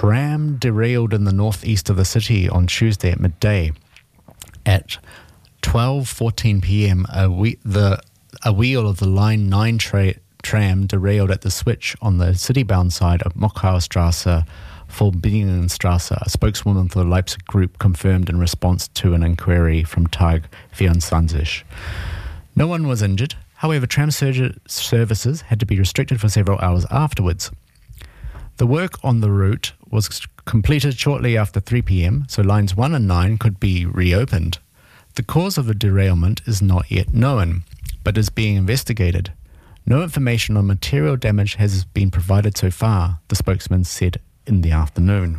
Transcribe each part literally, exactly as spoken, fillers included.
tram derailed in the northeast of the city on Tuesday at midday. At twelve fourteen p.m., a, we- the, a wheel of the Line nine tra- tram derailed at the switch on the city-bound side of Mockaustrasse, Forbingenstrasse, a spokeswoman for the Leipzig group confirmed in response to an inquiry from Tag vierundzwanzig. No one was injured. However, tram surge- services had to be restricted for several hours afterwards. The work on the route was completed shortly after three p.m, so lines one and nine could be reopened. The cause of the derailment is not yet known, but is being investigated. No information on material damage has been provided so far, the spokesman said in the afternoon.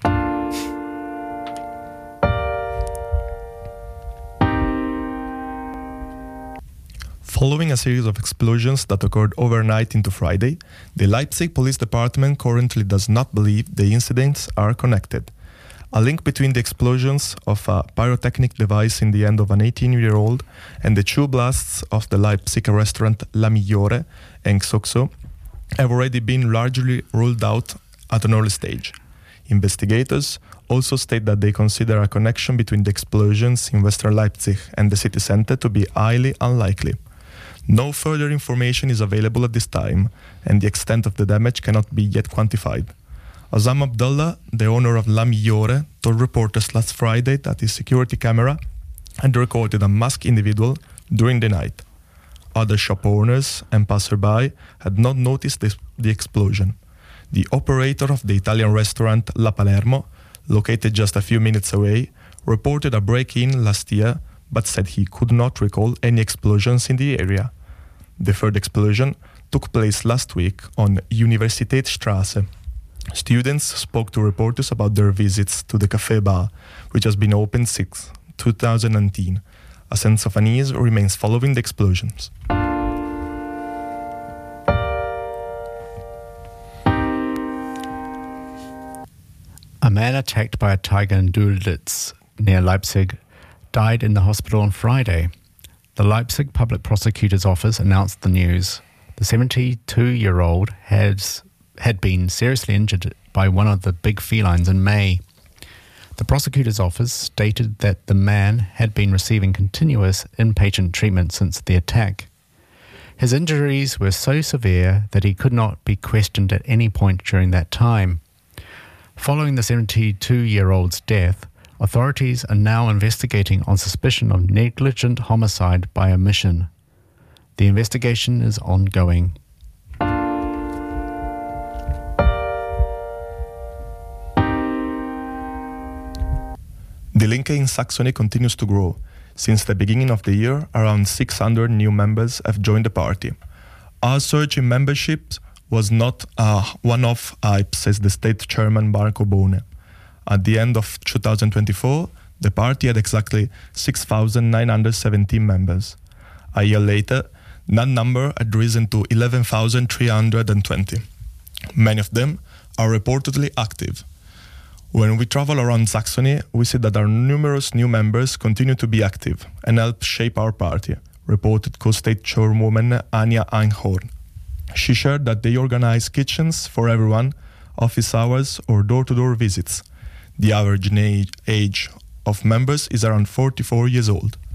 Following a series of explosions that occurred overnight into Friday, the Leipzig Police Department currently does not believe the incidents are connected. A link between the explosions of a pyrotechnic device in the hand of an eighteen-year-old and the two blasts of the Leipzig restaurant La Migliore and Xoxo have already been largely ruled out at an early stage. Investigators also state that they consider a connection between the explosions in western Leipzig and the city center to be highly unlikely. No further information is available at this time, and the extent of the damage cannot be yet quantified. Azam Abdullah, the owner of La Migliore, told reporters last Friday that his security camera had recorded a masked individual during the night. Other shop owners and passersby had not noticed this, the explosion. The operator of the Italian restaurant La Palermo, located just a few minutes away, reported a break-in last year, but said he could not recall any explosions in the area. The third explosion took place last week on Universitätsstraße. Students spoke to reporters about their visits to the cafe bar, which has been open since two thousand nineteen. A sense of unease remains following the explosions. A man attacked by a tiger in Dulwitz, near Leipzig, died in the hospital on Friday. The Leipzig Public Prosecutor's Office announced the news. The seventy-two-year-old has, had been seriously injured by one of the big felines in May. The prosecutor's office stated that the man had been receiving continuous inpatient treatment since the attack. His injuries were so severe that he could not be questioned at any point during that time. Following the seventy-two-year-old's death, authorities are now investigating on suspicion of negligent homicide by omission. The investigation is ongoing. Die Linke in Saxony continues to grow. Since the beginning of the year, around six hundred new members have joined the party. Our surge in membership was not a one-off hype, says the state chairman Marco Bone. At the end of two thousand twenty-four, the party had exactly six thousand nine hundred seventeen members. A year later, that number had risen to eleven thousand three hundred twenty. Many of them are reportedly active. When we travel around Saxony, we see that our numerous new members continue to be active and help shape our party, reported co-state chairwoman Anja Einhorn. She shared that they organize kitchens for everyone, office hours or door-to-door visits. The average age of members is around forty-four years old.